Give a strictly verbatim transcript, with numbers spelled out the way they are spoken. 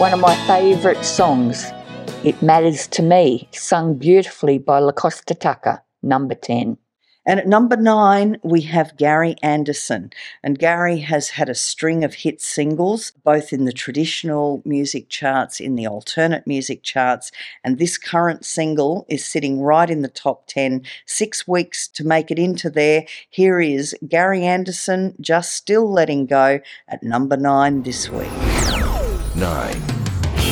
One of my favourite songs, It Matters to Me, sung beautifully by LaCosta Tucker, number ten. And at number nine, we have Gary Anderson. And Gary has had a string of hit singles, both in the traditional music charts, in the alternate music charts. And this current single is sitting right in the top ten, six weeks to make it into there. Here is Gary Anderson, Just Still Letting Go, at number nine this week. Nine.